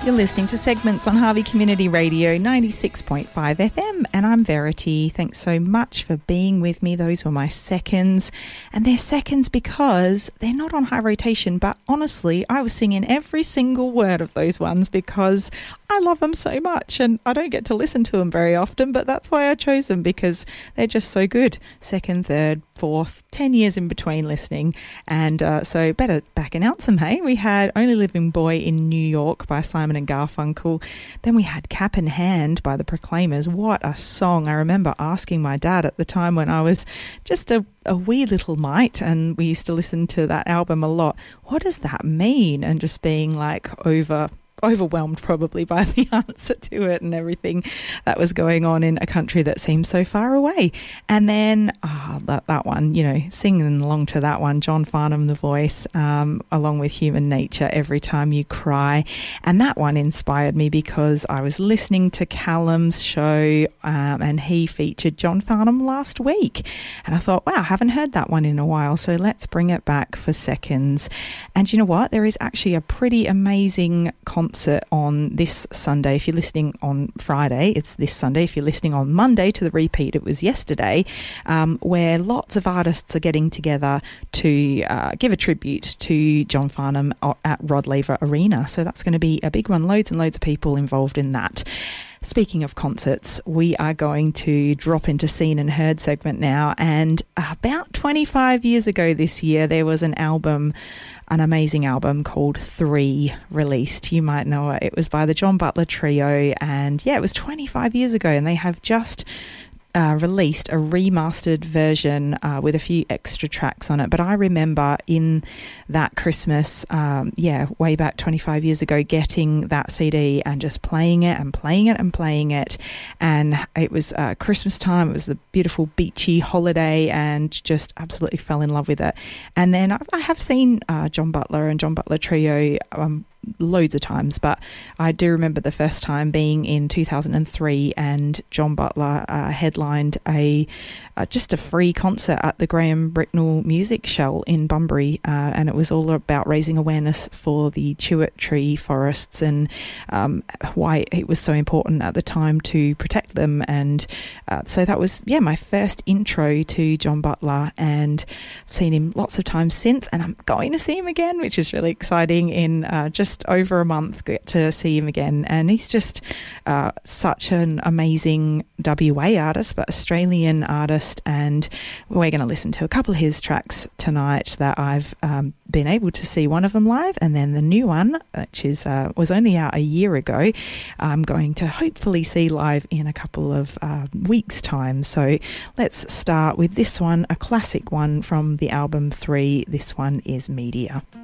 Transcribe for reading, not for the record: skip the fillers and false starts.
You're listening to Segments on Harvey Community Radio 96.5 FM, and I'm Verity. Thanks so much for being with me. Those were my seconds, and they're seconds because they're not on high rotation, but honestly, I was singing every single word of those ones because I love them so much, and I don't get to listen to them very often, but that's why I chose them, because they're just so good. Second, third, fourth, 10 years in between listening, and so better back announce them, hey? We had Only Living Boy in New York by Simon and Garfunkel. Then we had Cap in Hand by the Proclaimers. What a song. I remember asking my dad at the time when I was just a wee little mite, and we used to listen to that album a lot. What does that mean? And just being like overwhelmed probably by the answer to it and everything that was going on in a country that seemed so far away. And then that one, you know, singing along to that one, John Farnham, The Voice, along with Human Nature, Every Time You Cry. And that one inspired me because I was listening to Callum's show and he featured John Farnham last week. And I thought, wow, I haven't heard that one in a while, so let's bring it back for seconds. And you know what? There is actually a pretty amazing concert on this Sunday. If you're listening on Friday, it's this Sunday. If you're listening on Monday to the repeat, it was yesterday, where lots of artists are getting together to give a tribute to John Farnham at Rod Laver Arena. So that's going to be a big one. Loads and loads of people involved in that. Speaking of concerts, we are going to drop into Seen and Heard segment now. And about 25 years ago this year, there was an amazing album called 3 released. You might know it. It was by the John Butler Trio. And yeah, it was 25 years ago. And they have just released a remastered version with a few extra tracks on it. But I remember in that Christmas, way back 25 years ago, getting that CD and just playing it and playing it and playing it. And it was Christmas time. It was the beautiful beachy holiday and just absolutely fell in love with it. And then I have seen John Butler and John Butler Trio loads of times, but I do remember the first time being in 2003 and John Butler headlined just a free concert at the Graham Bricknell Music Shell in Bunbury, and it was all about raising awareness for the Chewett tree forests and why it was so important at the time to protect them. And so that was my first intro to John Butler, and I've seen him lots of times since, and I'm going to see him again, which is really exciting. In just over a month, get to see him again, and he's just such an amazing WA artist, but Australian artist. And we're going to listen to a couple of his tracks tonight that I've been able to see one of them live, and then the new one, which is was only out a year ago, I'm going to hopefully see live in a couple of weeks' time. So let's start with this one, a classic one from the album 3. This one is Media.